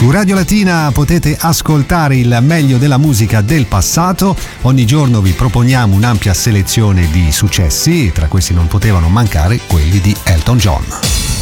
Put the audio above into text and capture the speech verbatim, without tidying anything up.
Su Radio Latina potete ascoltare il meglio della musica del passato. Ogni giorno vi proponiamo un'ampia selezione di successi, tra questi non potevano mancare quelli di Elton John.